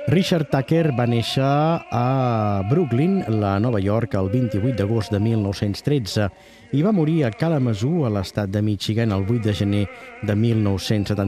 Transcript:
Richard Tucker va néixer a Brooklyn, a Nova York, el 28 d'agost de 1913 i va morir a Kalamazoo, a l'estat de Michigan, el 8 de gener de 1974.